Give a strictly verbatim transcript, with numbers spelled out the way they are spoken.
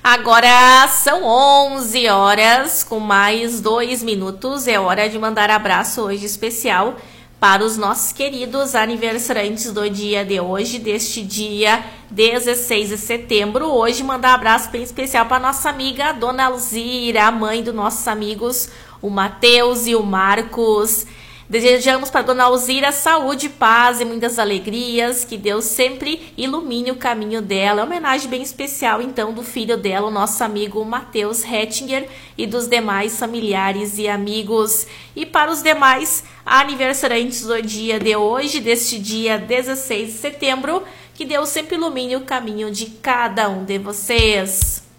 Agora são onze horas com mais dois minutos. É hora de mandar abraço hoje especial para os nossos queridos aniversariantes do dia de hoje, deste dia dezesseis de setembro. Hoje mandar abraço bem especial para nossa amiga Dona Alzira, a mãe dos nossos amigos, o Matheus e o Marcos. Desejamos para Dona Alzira saúde, paz e muitas alegrias, que Deus sempre ilumine o caminho dela. É uma homenagem bem especial, então, do filho dela, o nosso amigo Matheus Hettinger, e dos demais familiares e amigos. E para os demais aniversariantes do dia de hoje, deste dia dezesseis de setembro, que Deus sempre ilumine o caminho de cada um de vocês.